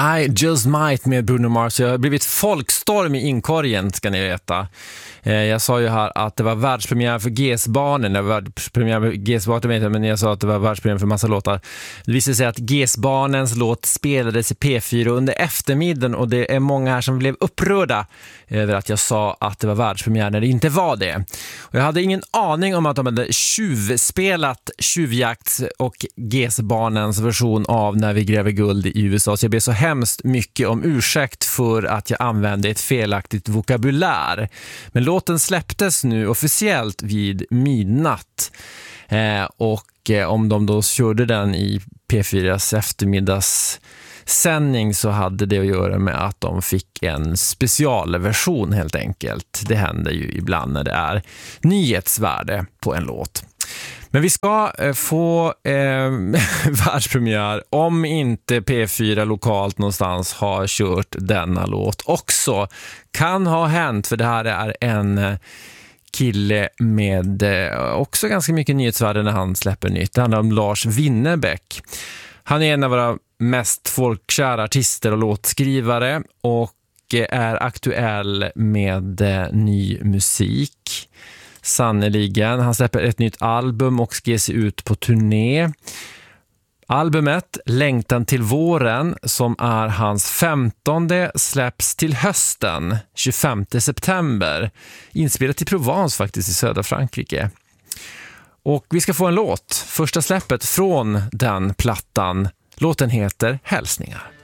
I Just Might med Bruno Mars. Jag har blivit folkstorm i inkorgen, ska ni veta. Jag sa ju här att det var världspremiär för GES-barnen. Det var världspremiär för GES-barnen, men jag sa att det var världspremiär för massa låtar. Det visade sig att GES-barnens låt spelades i P4 under eftermiddagen, och det är många här som blev upprörda över att jag sa att det var världspremiär när det inte var det. Och jag hade ingen aning om att de hade tjuvspelat Tjuvjakts och GES-barnens version av När vi gräver guld i USA. Så jag ber så hemskt mycket om ursäkt för att jag använde ett felaktigt vokabulär. Men låten släpptes nu officiellt vid midnatt. Och om de då körde den i P4s eftermiddagssändning så hade det att göra med att de fick en specialversion helt enkelt. Det händer ju ibland när det är nyhetsvärde på en låt. Men vi ska få världspremiär om inte P4 lokalt någonstans har kört denna låt också. Kan ha hänt, för det här är en kille med också ganska mycket nyhetsvärde när han släpper nytt. Det handlar om Lars Winnerbäck. Han är en av våra mest folkkära artister och låtskrivare och är aktuell med ny musik. Sannoliken. Han släpper ett nytt album och ska ge sig ut på turné. Albumet Längtan till våren, som är hans 15:e, släpps till hösten 25 september. Inspelat i Provence faktiskt, i södra Frankrike. Och vi ska få en låt, första släppet från den plattan. Låten heter Hälsningar.